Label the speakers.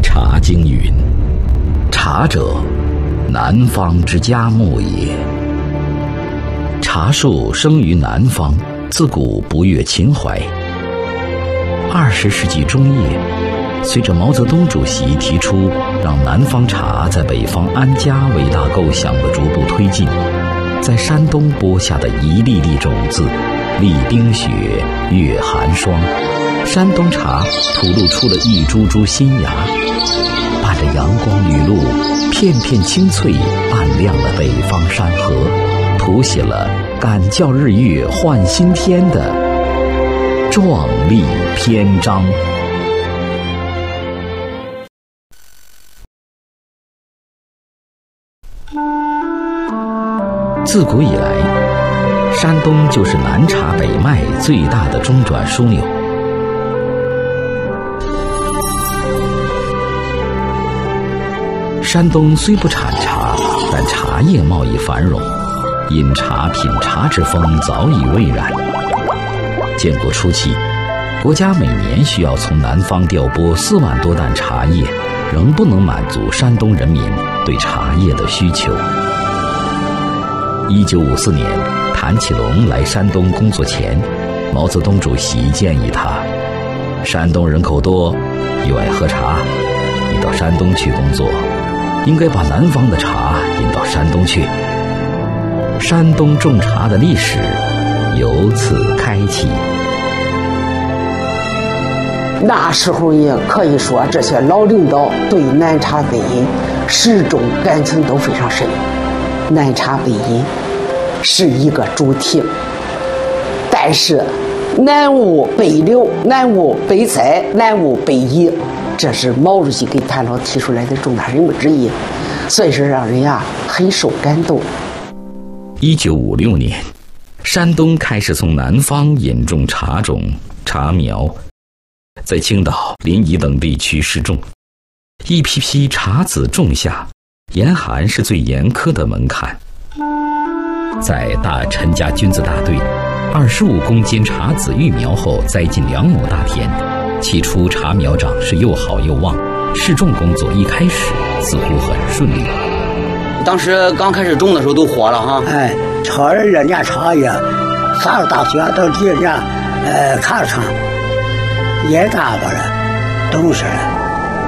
Speaker 1: 茶经云：茶者，南方之佳木也。茶树生于南方，自古不越秦淮。20世纪中叶，随着毛泽东主席提出让南方茶在北方安家伟大构想的逐步推进，在山东播下的一粒粒种子，历冰雪，越寒霜，山东茶吐露出了一株株新芽，伴着阳光雨露，片片青翠暗亮了北方山河，谱写了敢叫日月换新天的壮丽篇章。自古以来，山东就是南茶北麦最大的中转枢纽。山东虽不产茶，但茶叶贸易繁荣，饮茶品茶之风早已蔚然。建国初期，国家每年需要从南方调拨4万多担茶叶，仍不能满足山东人民对茶叶的需求。1954年，谭启龙来山东工作前，毛泽东主席建议他：山东人口多，又爱喝茶，你到山东去工作，应该把南方的茶引到山东去。山东种茶的历史由此开启。
Speaker 2: 那时候也可以说，这些老领导对南茶北饮始终感情都非常深。南茶北饮是一个主题，但是南无北流，南无北栽，南无北移，这是毛主席给谭老提出来的重大任务之一，所以说让人很受感动。
Speaker 1: 1956年，山东开始从南方引种茶种、茶苗，在青岛、临沂等地区试种，一批批茶籽种下，严寒是最严苛的门槛。在大陈家军字大队，25公斤茶籽育苗后栽进2亩大田，起初茶苗长势又好又旺，试种工作一开始似乎很顺利。
Speaker 3: 当时刚开始种的时候都火了哈，
Speaker 4: 炒人家茶叶，上了大学到地人家看了看，也干巴了，懂事了。